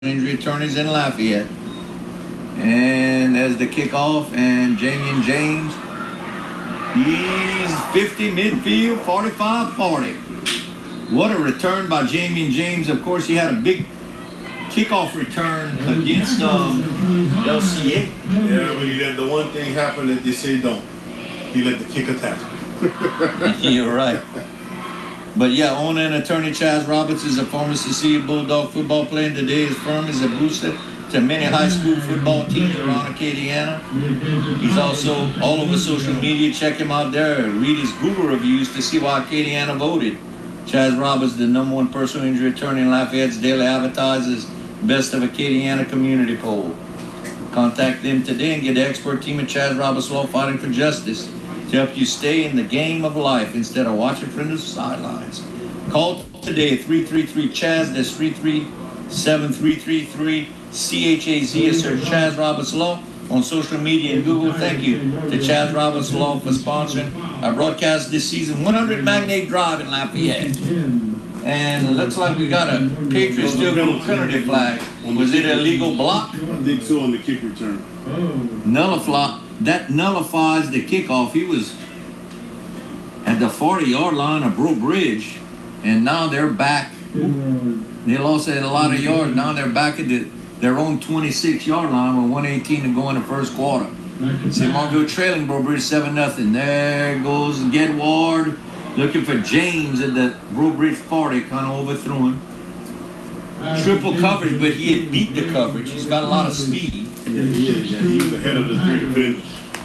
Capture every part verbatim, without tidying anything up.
Injury attorneys in Lafayette. And as the kickoff, and Jamian James, he's fifty midfield, forty-five forty. What a return by Jamian James. Of course, he had a big kickoff return against um, L C A. Yeah, but he let the one thing happen that they say don't. He let the kicker tackle. You're right. But yeah, owner and attorney Chaz Roberts is a former Cecilia Bulldog football player, and today his firm is a booster to many high school football teams around Acadiana. He's also all over social media. Check him out there. Read his Google reviews to see why Acadiana voted Chaz Roberts the number one personal injury attorney in Lafayette's daily advertises Best of Acadiana Community Poll. Contact them today and get the expert team at Chaz Roberts Law fighting for justice to help you stay in the game of life instead of watching from the sidelines. Call today, three three three C H A Z, that's three three seven three three three C H A Z, or search Chaz Roberts Law on social media and Google. Thank you to Chaz Roberts Law for sponsoring our broadcast this season. one hundred Magnate Drive in Lafayette. And it looks like we got a Patriots still blue penalty flag. Was it a legal block? I think so on the kick return. Nullify. That nullifies the kickoff. He was at the forty-yard line of Breaux Bridge, and now they're back. They lost a lot of yards. Now they're back at the, their own twenty-six-yard line with one eighteen to go in the first quarter. Saint Marville trailing Breaux Bridge seven nothing. There goes Gedward looking for James at the Breaux Bridge forty, kind of overthrew him. Triple coverage, but he had beat the coverage. He's got a lot of speed. Yeah, he is. Yeah, he was ahead of the three defenders.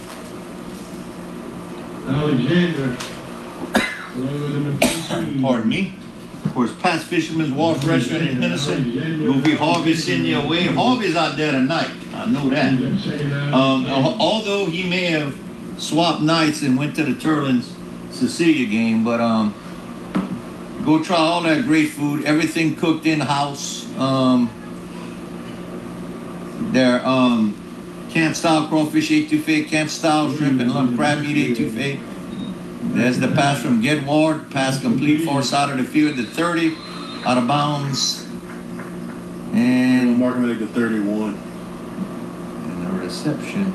Alexander. Pardon me. Of course, Pat's Fisherman's Wharf Restaurant in Henderson will be Harvey sending you away. Harvey's out there tonight. I know that. Um, although he may have swapped nights and went to the Turlins Cecilia game, but um, go try all that great food. Everything cooked in house. Um, Their um, camp-style crawfish etouffee, camp-style shrimp and lump crab meat etouffee. There's the pass from Gedward. Pass complete far side of the field. The thirty out of bounds. And Mark him at the thirty-one. And the reception.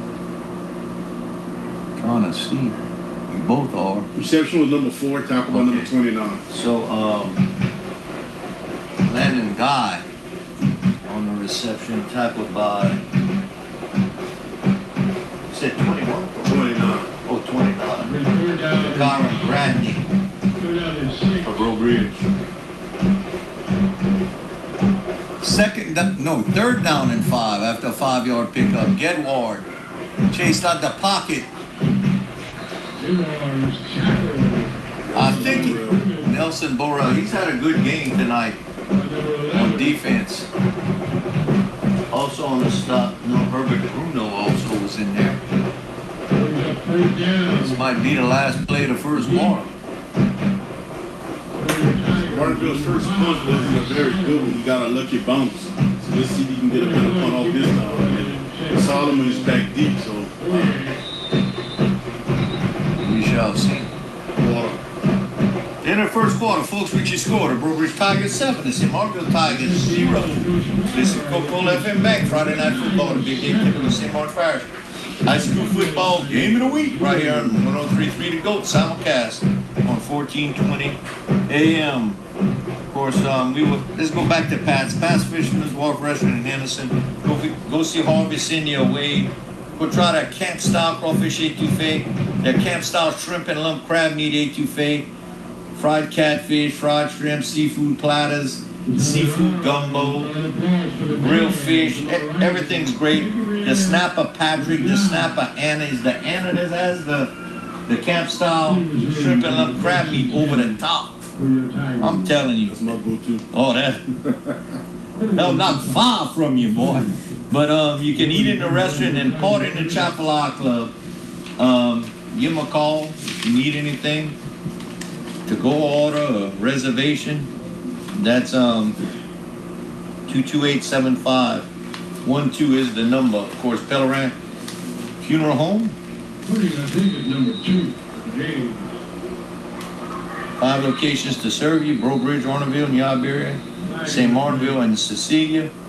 Trying to see. You both are. Reception was number four, tackle by Okay. number twenty-nine. So, um, Landon Guy on the reception, tackled by, you said twenty-one? twenty-nine. Oh, twenty-nine. Kyron Bradney of Breaux Bridge. Second, down- no, third down and five after a five-yard pickup. Gedward chased out the pocket. I think he- Nelson Borrell, he's had a good game tonight on defense. Also on the stop, no, Herbert Bruno also was in there. This might be the last play of the first quarter. Martinville's first punt wasn't a very good one. He got a lucky bounce. So let's see if he can get a better punt off this time. And Solomon is back deep, so uh, We shall see. water. In the first quarter, folks, Richie scored. The Breaux Bridge Tigers seven, the Saint Marville Tigers zero. This is Coca-Cola F M Bank, Friday Night Football, the big game tipping of Saint Mark Parish. High school football game of the week right here on one oh three point three The GOAT simulcast on fourteen twenty A M. Of course, um, we will, let's go back to Pat's. Pat's Fisherman's Wharf Restaurant in Henderson. Go, go see Harvey send you away. Go try that camp-style crawfish etouffee, that camp-style shrimp and lump crab meat etouffee, fried catfish, fried shrimp, seafood platters, seafood gumbo, grilled fish, e- everything's great. The snapper Patrick, the snapper Anna, is the Anna that has the the camp-style shrimp and lump crab meat over the top. I'm telling you. That's my go-to. Oh, that. No, not far from you, boy. But um, you can eat in the restaurant and party in the Chapel Art Club. Um, give them a call if you need anything. To go order a reservation. That's um two two eight seven five one two is the number. Of course, Pellerin Funeral Home. Number two, James. Five locations to serve you: Breaux Bridge, Orneville, New Iberia, Saint Martinville, and Cecilia.